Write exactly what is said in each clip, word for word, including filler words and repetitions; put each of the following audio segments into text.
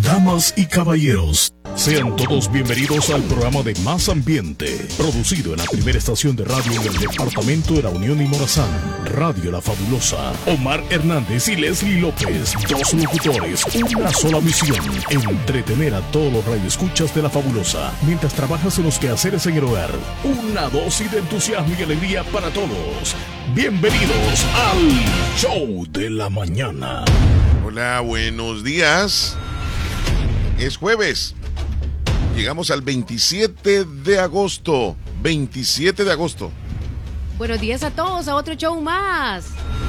Damas y caballeros, sean todos bienvenidos al programa de Más Ambiente, producido en la primera estación de radio en el departamento de La Unión y Morazán, Radio La Fabulosa. Omar Hernández y Leslie López, dos locutores, una sola misión: entretener a todos los radioescuchas de La Fabulosa mientras trabajas en los quehaceres en el hogar. Una dosis de entusiasmo y alegría para todos. Bienvenidos al Show de la Mañana. Hola, buenos días. Es jueves. Llegamos al veintisiete de agosto. veintisiete de agosto. Buenos días a todos, a otro show más.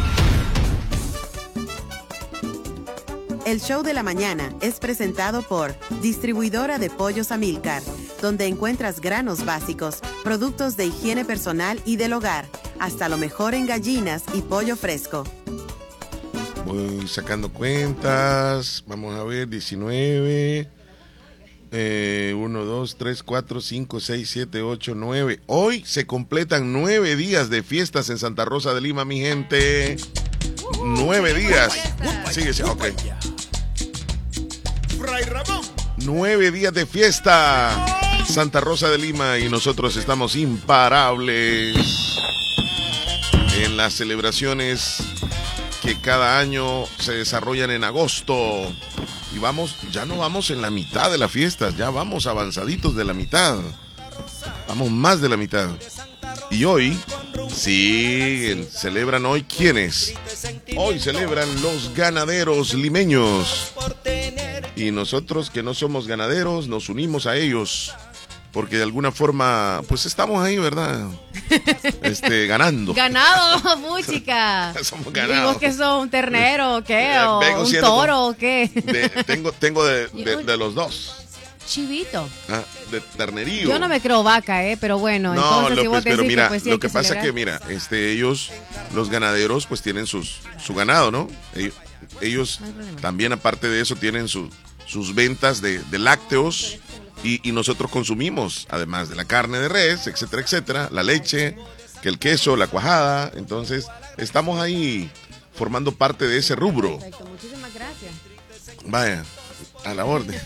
El Show de la Mañana es presentado por Distribuidora de Pollos Amilcar, donde encuentras granos básicos, productos de higiene personal y del hogar, hasta lo mejor en gallinas y pollo fresco. Voy sacando cuentas. Vamos a ver, diecinueve. Eh, uno, dos, tres, cuatro, cinco, seis, siete, ocho, nueve. Hoy se completan nueve días de fiestas en Santa Rosa de Lima, mi gente. Nueve días. Síguese, ok. Nueve días de fiesta. Santa Rosa de Lima y nosotros estamos imparables en las celebraciones que cada año se desarrollan en agosto. Y vamos, ya no vamos en la mitad de las fiestas, ya vamos avanzaditos de la mitad. Vamos más de la mitad. Y hoy, sí, celebran hoy, ¿quiénes? Hoy celebran los ganaderos limeños. Y nosotros que no somos ganaderos, nos unimos a ellos. Porque de alguna forma, pues estamos ahí, ¿verdad? Este, ganando. Ganado, música. Somos ganados. ¿Y vos qué sos, un ternero o qué? Eh, ¿O vengo un siendo toro con- o qué? De- tengo tengo de, de- de los dos. Chivito. Ah, de ternerío. Yo no me creo vaca, ¿eh? Pero bueno, No, entonces si López, vos pero decís mira, que pues sí lo hay que, que pasa celebrar. que, mira, este, ellos, los ganaderos, pues tienen sus, su ganado, ¿no? Ellos, ellos No hay problema. también, aparte de eso, tienen su- sus ventas de, de lácteos y, y nosotros consumimos, además de la carne de res, etcétera, etcétera, la leche, que el queso, la cuajada. Entonces, estamos ahí formando parte de ese rubro. Perfecto, muchísimas gracias. Vaya, a la orden.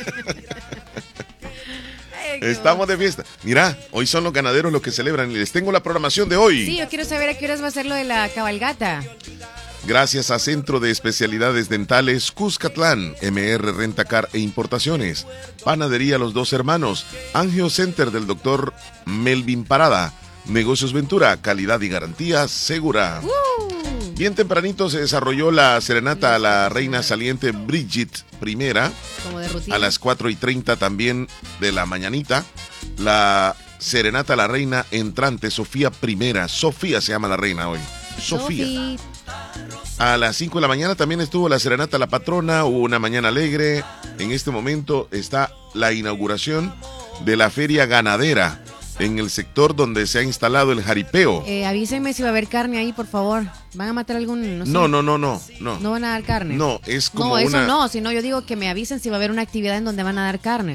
Ay, qué Estamos de fiesta. Mira, hoy son los ganaderos los que celebran y les tengo la programación de hoy. Sí, yo quiero saber a qué horas va a ser lo de la cabalgata. Gracias a Centro de Especialidades Dentales Cuscatlán, M R Rentacar e Importaciones, Panadería Los Dos Hermanos, Angio Center del doctor Melvin Parada, Negocios Ventura, calidad y garantía segura. Uh, Bien tempranito se desarrolló la serenata a la reina saliente Brigitte Primera, como de rutina. a las cuatro y treinta también de la mañanita. La serenata a la reina entrante Sofía Primera, Sofía se llama la reina hoy, Sofía. Sofi. A las cinco de la mañana también estuvo la serenata a la patrona, hubo una mañana alegre. En este momento está la inauguración de la feria ganadera en el sector donde se ha instalado el jaripeo. Eh, avísenme si va a haber carne ahí, por favor. ¿Van a matar algún...? No, sé. No, no, no, no, no. ¿No van a dar carne? No, es como No, eso una... no, sino yo digo que me avisen si va a haber una actividad en donde van a dar carne.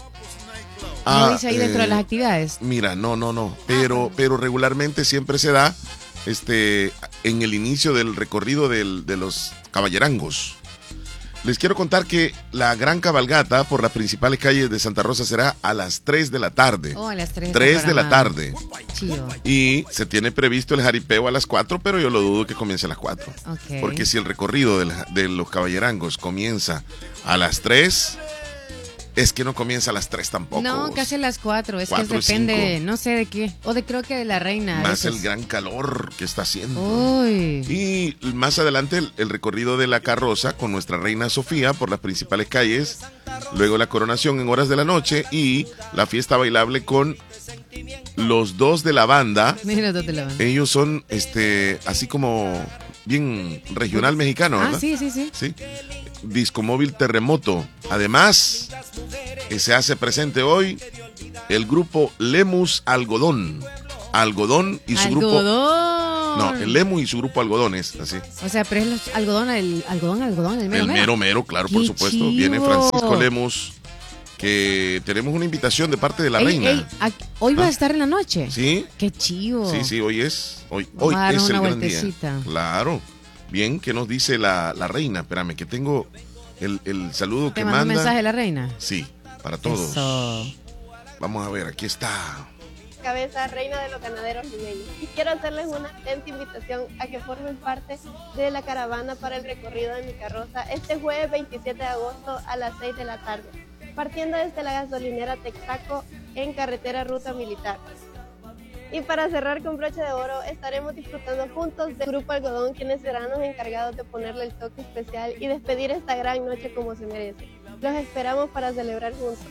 Ah, ¿No dice ahí dentro de eh, las actividades? Mira, no, no, no. Pero, pero regularmente siempre se da este, en el inicio del recorrido del- de los caballerangos. Les quiero contar que la gran cabalgata por las principales calles de Santa Rosa será a las tres de la tarde. Oh, a las tres. tres de la tarde. Chido. Y se tiene previsto el jaripeo a las cuatro, pero yo lo dudo que comience a las cuatro. Ok. Porque si el recorrido del- de los caballerangos comienza a las tres, es que no comienza a las tres tampoco. No, casi a las cuatro. Es Cuatro que y depende, cinco. no sé de qué. O de creo que de la reina. a Más el veces. gran calor que está haciendo. Uy. Y más adelante el, el recorrido de la carroza con nuestra reina Sofía por las principales calles, luego la coronación en horas de la noche y la fiesta bailable con los dos de la banda. Mira, ¿dónde la van? Ellos son este así como bien regional mexicano, ¿verdad? Ah, sí, sí, sí. Sí. Disco Móvil Terremoto. Además, eh, se hace presente hoy el grupo Lemus Algodón. Algodón y su grupo. Algodón. No, el Lemus y su grupo Algodones, así. O sea, pero es los- algodón, el algodón, algodón, el mero El mero mero, claro, por ¡Qué supuesto. chivo! Viene Francisco Lemus, que tenemos una invitación de parte de la Ey, reina. ey, aquí- hoy va ¿Ah? a estar en la noche. ¿Sí? Qué chivo. Sí, sí, hoy es. Hoy, Vamos hoy a dar es el una gran día. vueltecita. Claro. Bien, ¿qué nos dice la, la reina? Espérame, que tengo el, el saludo ¿Te que mandó manda. un mensaje de la reina? Sí, para todos. Eso. Vamos a ver, aquí está. Cabeza, reina de los ganaderos limeños. Y quiero hacerles una atenta invitación a que formen parte de la caravana para el recorrido de mi carroza este jueves veintisiete de agosto a las seis de la tarde, partiendo desde la gasolinera Texaco en carretera Ruta Militar. Y para cerrar con broche de oro, estaremos disfrutando juntos del Grupo Algodón, quienes serán los encargados de ponerle el toque especial y despedir esta gran noche como se merece. Los esperamos para celebrar juntos.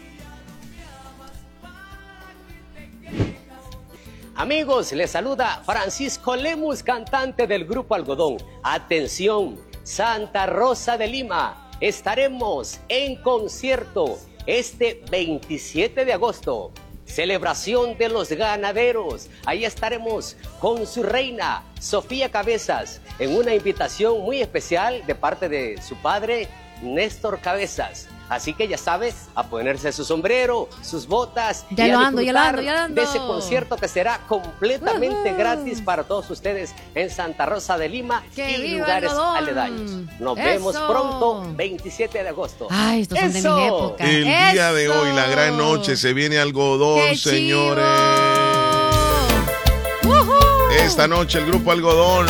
Amigos, les saluda Francisco Lemus, cantante del Grupo Algodón. Atención, Santa Rosa de Lima, estaremos en concierto este veintisiete de agosto. Celebración de los ganaderos. Ahí estaremos con su reina, Sofía Cabezas, en una invitación muy especial de parte de su padre, Néstor Cabezas. Así que ya sabes, a ponerse su sombrero, sus botas ya y lo a ando, ya lo ando, disfrutar ya lo ando. de ese concierto que será completamente uh-huh. gratis para todos ustedes en Santa Rosa de Lima ¡Que y viva lugares Algodón! aledaños. Nos ¡Eso! vemos pronto, veintisiete de agosto. Ay, estos son de ¡Eso! mi época. El ¡Eso! día de hoy, la gran noche, se viene Algodón, ¡Qué señores. chivo! ¡Uh-huh! Esta noche el Grupo Algodón.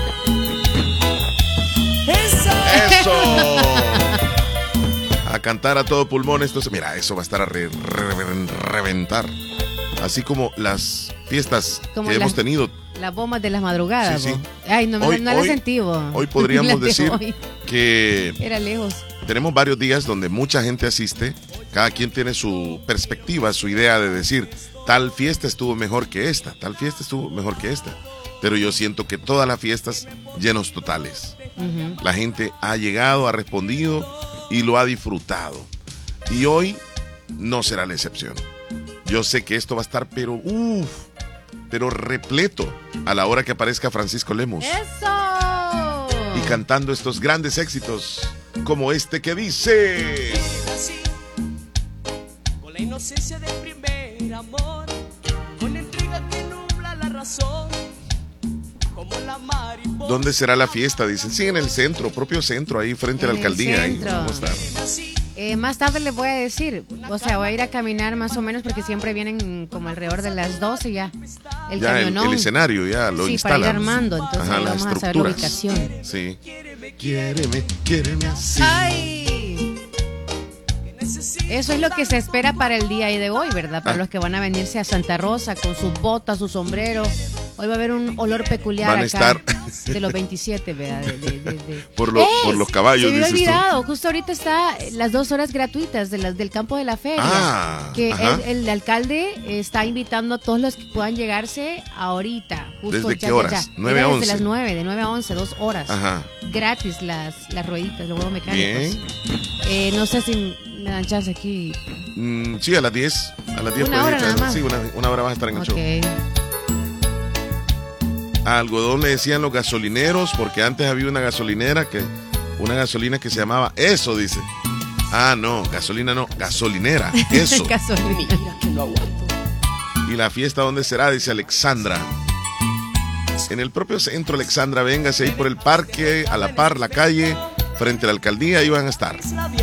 ¡Eso! ¡Eso! A cantar a todo pulmón. Esto se... Mira, eso va a estar a re- re- reventar. Así como las fiestas Como que las- hemos tenido. Las bombas de las madrugadas. Sí, sí. bo. Ay, no, Hoy- no, no las hoy- sentí, bo. Hoy podríamos Las de decir hoy. que Era lejos. tenemos varios días donde mucha gente asiste. Cada quien tiene su perspectiva, su idea de decir, tal fiesta estuvo mejor que esta, tal fiesta estuvo mejor que esta. Pero yo siento que todas las fiestas llenos totales. Uh-huh. La gente ha llegado, ha respondido y lo ha disfrutado. Y hoy no será la excepción. Yo sé que esto va a estar, pero uff, pero repleto a la hora que aparezca Francisco Lemus. ¡Eso! Y cantando estos grandes éxitos, como este que dice... Así, con la inocencia del primer amor, con la intriga que nubla la razón, como la mariposa. ¿Dónde será la fiesta? Dicen, sí, en el centro, propio centro, ahí frente a la En el alcaldía. Ahí centro. vamos a estar. Eh, más tarde les voy a decir, o sea, voy a ir a caminar más o menos porque siempre vienen como alrededor de las doce ya. El Ya el, camionón. el escenario ya lo sí, instalan. para ir armando, entonces Ajá, ahí las vamos a saber la estructuras. ubicación. Sí. Quiéreme, quiéreme así. ¡Ay! Eso es lo que se espera para el día de hoy, ¿verdad? Para Ah. los que van a venirse a Santa Rosa con sus botas, su sombrero. Hoy va a haber un olor peculiar Van a acá estar- de los veintisiete, ¿verdad? De, de- de- de- Por, lo- ¡Ey! por los caballos, Se me había dices tú. olvidado, justo ahorita está las dos horas gratuitas de las del campo de la feria. Ah, que ajá. el, el alcalde está invitando a todos los que puedan llegarse ahorita. Justo ¿Desde ya, qué ya, horas? ya. ¿nueve a Era once? Desde las nueve, de nueve a once, dos horas. Ajá. Gratis las, las rueditas, los huevos mecánicos. Bien. Eh, no sé si me dan chance aquí. Mm, sí, a las diez. A las diez Una puedes hora ir, nada claro. más. Sí, una, una hora vas a estar en el show. Ok. A Algodón le decían los gasolineros, porque antes había una gasolinera que, una gasolina que se llamaba Eso, dice. Ah, no, gasolina no, gasolinera, eso. Gasolina. Mira que lo aguanto. Y la fiesta, ¿dónde será? Dice Alexandra. En el propio centro, Alexandra, véngase ahí por el parque, a la par, la calle, frente a la alcaldía, ahí van a estar.